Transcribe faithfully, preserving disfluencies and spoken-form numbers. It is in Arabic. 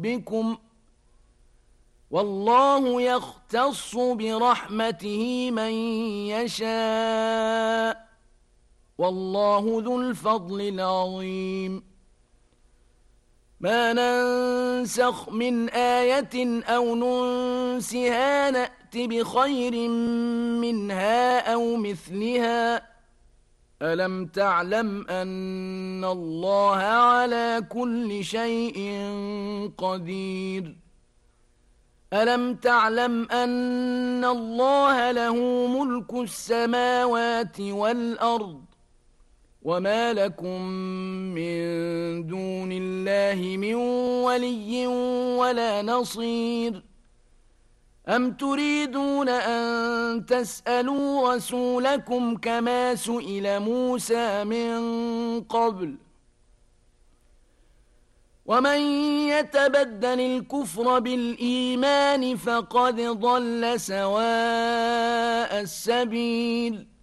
ربكم والله يختص برحمته من يشاء والله ذو الفضل العظيم ما ننسخ من آية أو ننسها نأت بخير منها أو مثلها ألم تعلم أن الله على كل شيء قدير ألم تعلم أن الله له ملك السماوات والأرض وما لكم من دون الله من ولي ولا نصير أم تريدون أن تسألوا رسولكم كما سئل موسى من قبل ومن يتبدل الكفر بالإيمان فقد ضل سواء السبيل